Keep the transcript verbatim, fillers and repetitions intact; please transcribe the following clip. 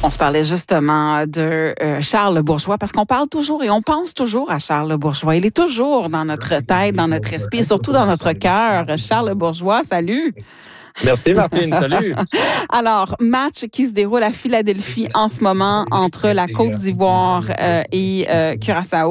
On se parlait justement de euh, Charles Le Bourgeois, parce qu'on parle toujours et on pense toujours à Charles Le Bourgeois. Il est toujours dans notre tête, dans notre esprit, et surtout dans notre cœur. Charles Le Bourgeois, salut! Merci Martine, salut! Alors, match qui se déroule à Philadelphie en ce moment entre la Côte d'Ivoire euh, et euh, Curaçao.